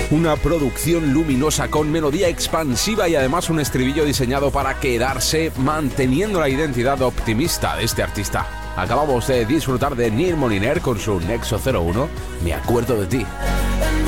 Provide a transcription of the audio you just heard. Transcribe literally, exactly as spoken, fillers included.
Una producción luminosa con melodía expansiva y además un estribillo diseñado para quedarse, manteniendo la identidad optimista de este artista. Acabamos de disfrutar de Neil Moliner con su Nexo cero uno, Me acuerdo de ti.